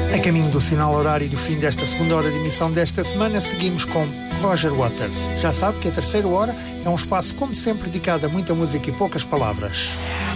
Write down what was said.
A caminho do sinal horário do fim desta segunda hora de emissão desta semana, seguimos com Roger Waters. Já sabe que a terceira hora é um espaço, como sempre, dedicado a muita música e poucas palavras.